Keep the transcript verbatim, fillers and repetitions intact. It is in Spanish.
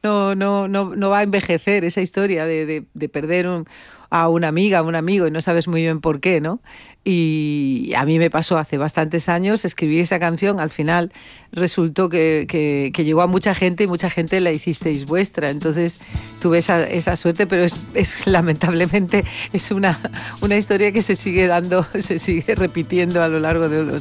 no, no, no, no va a envejecer esa historia de, de, de perder un, a una amiga, a un amigo y no sabes muy bien por qué, ¿no? Y a mí me pasó hace bastantes años, escribí esa canción, al final resultó que, que, que llegó a mucha gente y mucha gente la hicisteis vuestra, entonces tuve esa, esa suerte, pero es, es lamentablemente es una, una historia que se sigue dando, se sigue repitiendo a lo largo de los